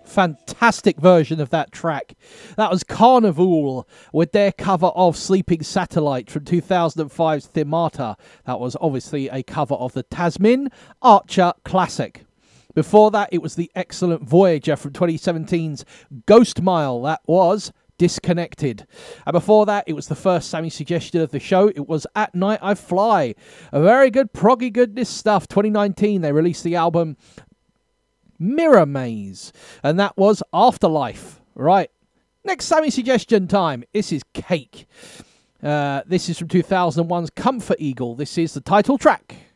Fantastic version of that track. That was Carnival with their cover of Sleeping Satellite from 2005's Themata. That was obviously a cover of the Tasmin Archer classic. Before that, it was the excellent Voyager from 2017's Ghost Mile. That was Disconnected. And before that, it was the first Sammy suggestion of the show. It was At Night I Fly. A very good proggy goodness stuff. 2019, they released the album Mirror Maze, and that was Afterlife. Right, next Sammy suggestion time. This is Cake. This is from 2001's Comfort Eagle. This is the title track.